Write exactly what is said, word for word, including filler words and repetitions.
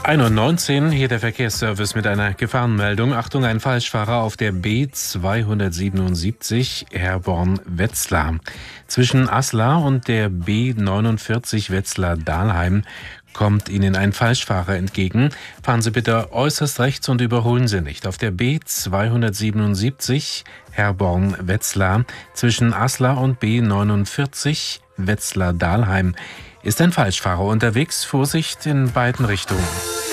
ein Uhr neunzehn, hier der Verkehrsservice mit einer Gefahrenmeldung. Achtung, ein Falschfahrer auf der B zweihundertsiebenundsiebzig Herborn-Wetzlar. Zwischen Aslar und der B neunundvierzig Wetzlar-Dahlheim kommt Ihnen ein Falschfahrer entgegen. Fahren Sie bitte äußerst rechts und überholen Sie nicht. Auf der B zweihundertsiebenundsiebzig Herborn-Wetzlar zwischen Aslar und B neunundvierzig Wetzlar-Dahlheim ist ein Falschfahrer unterwegs. Vorsicht in beiden Richtungen.